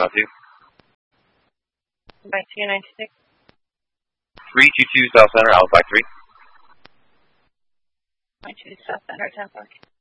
out to? By 296. 322 South Center, Outback 3. 92 South Center, 10 Park.